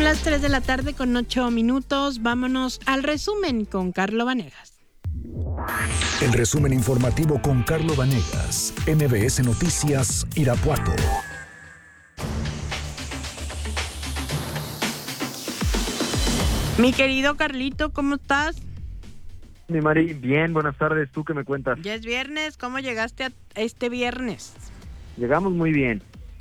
las 3 de la tarde con 8 minutos. Vámonos al resumen con Carlo Vanegas. El resumen informativo con Carlo Vanegas, MBS Noticias, Irapuato. Mi querido Carlito, ¿cómo estás? Mi Mari, bien, buenas tardes. ¿Tú qué me cuentas? Ya es viernes. ¿Cómo llegaste a este viernes? Llegamos muy bien.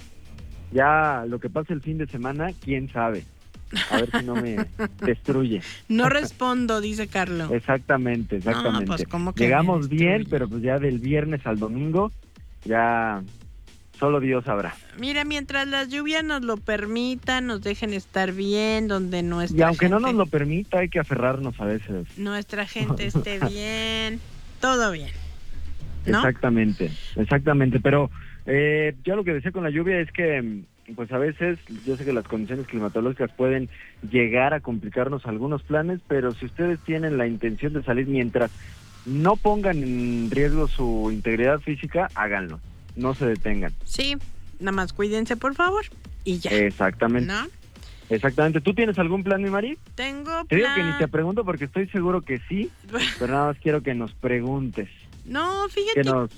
Ya lo que pasa el fin de semana, quién sabe. A ver si no me destruye. No respondo, dice Carlo. Exactamente. No, pues, ¿cómo que Llegamos me bien, destruye? pero pues ya del viernes al domingo, ya solo Dios sabrá. Mira, mientras las lluvias nos lo permitan, nos dejen estar bien, donde nuestra Y aunque no gente, nos lo permita, hay que aferrarnos a veces. nuestra gente esté bien, todo bien, ¿no? Exactamente. Pero ya lo que decía con la lluvia es que pues a veces yo sé que las condiciones climatológicas pueden llegar a complicarnos algunos planes, pero si ustedes tienen la intención de salir mientras no pongan en riesgo su integridad física, háganlo, no se detengan. Sí, nada más cuídense, por favor, y ya. Exactamente. ¿No? Exactamente. ¿Tú tienes algún plan, mi Mari? Tengo Te digo que ni plan. te pregunto porque estoy seguro que sí, pero nada más quiero que nos preguntes. No, fíjate Que nos...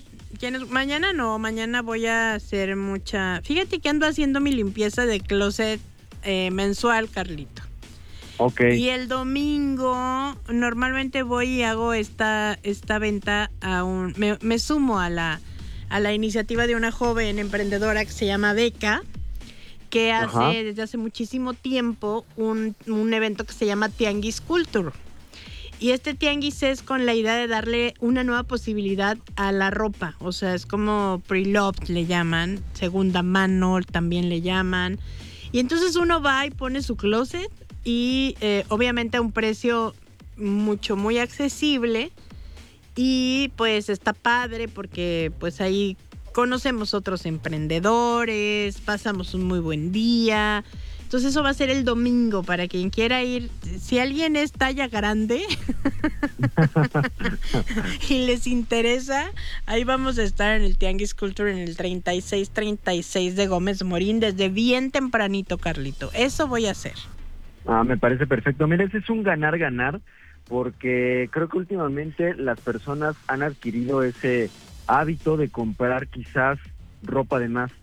mañana voy a hacer fíjate que ando haciendo mi limpieza de closet mensual, Carlito. Ok. Y el domingo normalmente voy y hago esta venta me sumo a la iniciativa de una joven emprendedora que se llama Beca, que hace desde hace muchísimo tiempo un evento que se llama Tianguis Culture. Y este tianguis es con la idea de darle una nueva posibilidad a la ropa. O sea, es como pre-loved le llaman, segunda mano también le llaman. Y entonces uno va y pone su closet y obviamente a un precio muy accesible. Y pues está padre porque pues ahí conocemos otros emprendedores, pasamos un muy buen día. Entonces eso va a ser el domingo para quien quiera ir. Si alguien es talla grande y les interesa, ahí vamos a estar en el Tianguis Culture en el 3636 de Gómez Morín desde bien tempranito, Carlito. Eso voy a hacer. Me parece perfecto. Mira, ese es un ganar-ganar porque creo que últimamente las personas han adquirido ese hábito de comprar quizás ropa de más.